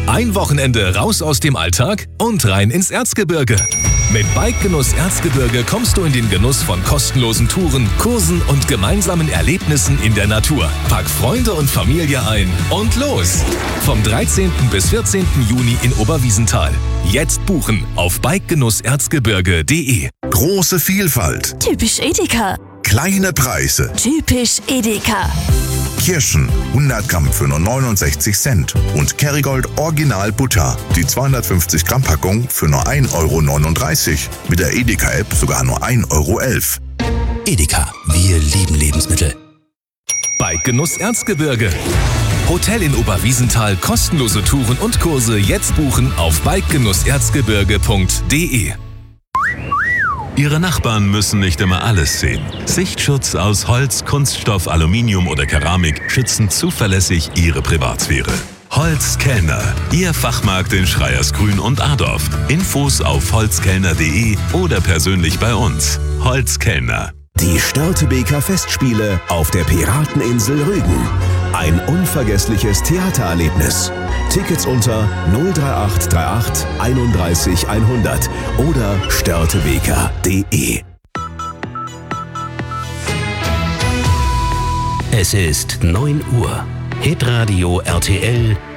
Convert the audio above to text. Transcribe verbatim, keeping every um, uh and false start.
Ein Wochenende raus aus dem Alltag und rein ins Erzgebirge. Mit Bike-Genuss Erzgebirge kommst du in den Genuss von kostenlosen Touren, Kursen und gemeinsamen Erlebnissen in der Natur. Pack Freunde und Familie ein und los! Vom dreizehnten bis vierzehnten Juni in Oberwiesenthal. Jetzt buchen auf bikegenuss erzgebirge punkt de. Große Vielfalt. Typisch Edeka. Kleine Preise. Typisch Edeka. Kirschen hundert Gramm für nur neunundsechzig Cent und Kerrygold Original Butter, die zweihundertfünfzig Gramm Packung für nur ein Euro neununddreißig. Mit der Edeka-App sogar nur ein Euro elf. Edeka, wir lieben Lebensmittel. Bike-Genuss Erzgebirge. Hotel in Oberwiesenthal, kostenlose Touren und Kurse jetzt buchen auf bikegenuss erzgebirge punkt de. Ihre Nachbarn müssen nicht immer alles sehen. Sichtschutz aus Holz, Kunststoff, Aluminium oder Keramik schützen zuverlässig Ihre Privatsphäre. Holzkellner, Ihr Fachmarkt in Schreiersgrün und Adorf. Infos auf holzkellner punkt de oder persönlich bei uns. Holzkellner. Die Störtebeker Festspiele auf der Pirateninsel Rügen. Ein unvergessliches Theatererlebnis. Tickets unter null drei acht drei acht einunddreißig hundert oder störtebeker punkt de. Es ist neun Uhr. Hitradio R T L